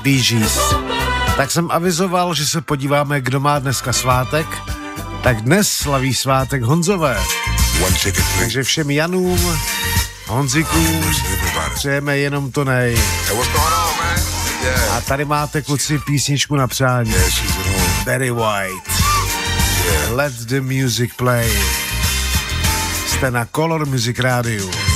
Bee Gees. Tak jsem avizoval, že se podíváme, kdo má dneska svátek. Tak dnes slaví svátek Honzové. Takže všem Janům, Honzikům přejeme jenom to nej. A tady máte, kluci, písničku na přání. Barry White. Let the music play. Jste na Color Music Radio.